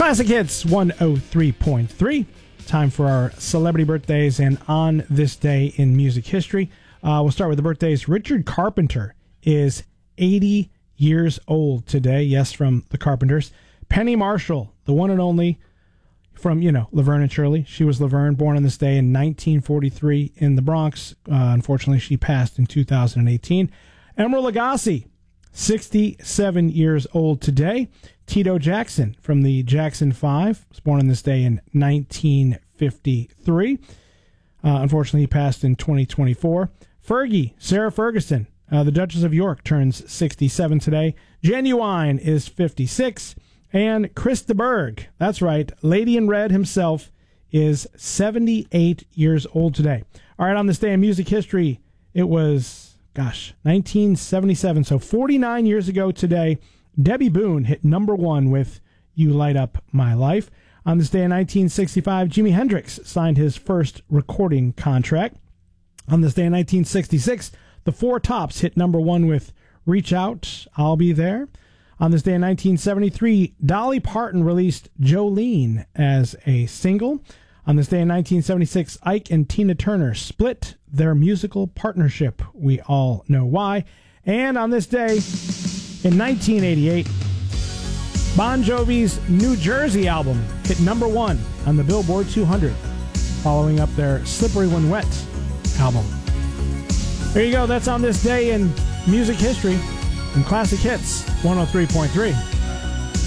Classic Hits 103.3. Time for our celebrity birthdays and on this day in music history. We'll start with the birthdays. Richard Carpenter is 80 years old today. Yes, from the Carpenters. Penny Marshall, the one and only from, Laverne and Shirley. She was Laverne, born on this day in 1943 in the Bronx. Unfortunately, she passed in 2018. Emeril Lagasse, 67 years old today. Tito Jackson from the Jackson 5 was born on this day in 1953. Unfortunately, he passed in 2024. Fergie, Sarah Ferguson, the Duchess of York, turns 67 today. Genuine is 56. And Chris de Burgh, that's right, Lady in Red himself, is 78 years old today. All right, on this day in music history, it was, 1977. So 49 years ago today, Debbie Boone hit number one with You Light Up My Life. On this day in 1965, Jimi Hendrix signed his first recording contract. On this day in 1966, the Four Tops hit number one with Reach Out, I'll Be There. On this day in 1973, Dolly Parton released Jolene as a single. On this day in 1976, Ike and Tina Turner split their musical partnership. We all know why. And on this day in 1988, Bon Jovi's New Jersey album hit number one on the Billboard 200, following up their Slippery When Wet album. There you go. That's on this day in music history and Classic Hits 103.3.